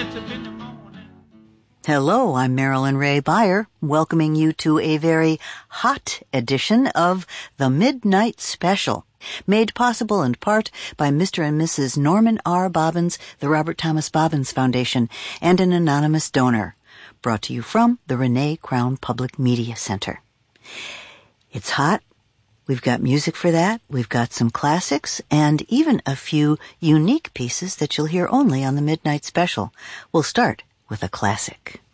Hello, I'm Marilyn Ray Beyer, welcoming you to a very hot edition of the Midnight Special, made possible in part by Mr. and Mrs. Norman R. Bobbins, the Robert Thomas Bobbins Foundation, and an anonymous donor, brought to you from the Renee Crown Public Media Center. It's hot. We've got music for that. We've got some classics and even a few unique pieces that you'll hear only on the Midnight Special. We'll start with a classic.